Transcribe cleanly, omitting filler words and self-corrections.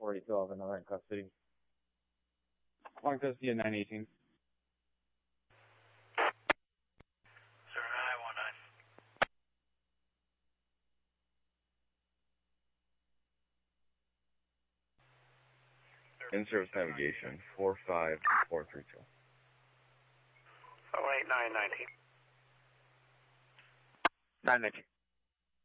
482 another in custody. On custody at 918. 0919. In-service navigation, 45432. 08919. 919.